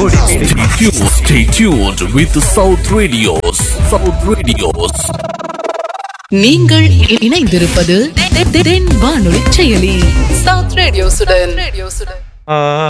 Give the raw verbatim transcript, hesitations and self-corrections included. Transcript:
Stay tuned, stay tuned with South Radios. South Radios. நீங்கள் இணைந்திருப்பது தென் வானொலி செயலி சவுத் ரேடியோசுடன்.